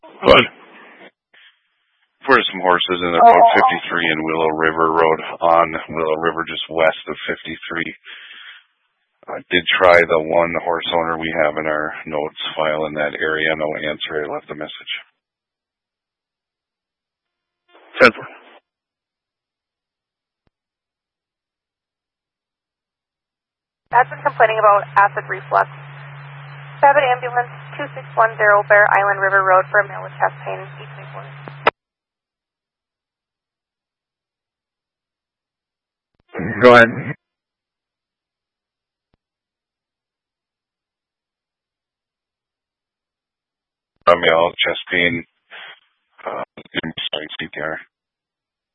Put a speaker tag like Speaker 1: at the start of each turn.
Speaker 1: Good. For some horses in the 53 in Willow River Road on Willow River, just west of 53. I did try the one horse owner we have in our notes file in that area. No answer. I left a message. 10th.
Speaker 2: I've been complaining about acid reflux. Babbitt Ambulance 2610 Bear Island River Road for a male with chest pain, 824.
Speaker 3: Go ahead.
Speaker 1: Male chest pain. CPR.